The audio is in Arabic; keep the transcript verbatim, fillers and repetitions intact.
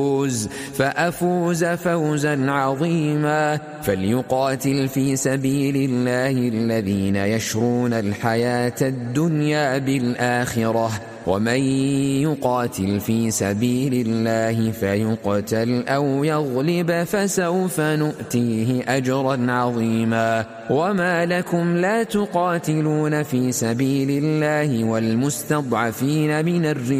فأفوز فوزا عظيما. فليقاتل في سبيل الله الذين يشرون الحياة الدنيا بالآخرة، ومن يقاتل في سبيل الله فيقتل أو يغلب فسوف نؤتيه أجرا عظيما. وما لكم لا تقاتلون في سبيل الله والمستضعفين من الرجال